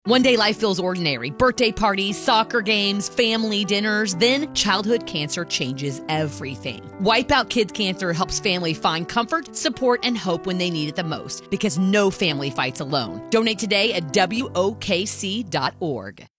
One day life feels ordinary. Birthday parties, soccer games, family dinners. Then childhood cancer changes everything. Wipe Out Kids Cancer helps family find comfort, support, and hope when they need it the most, because no family fights alone. Donate today at WOKC.org.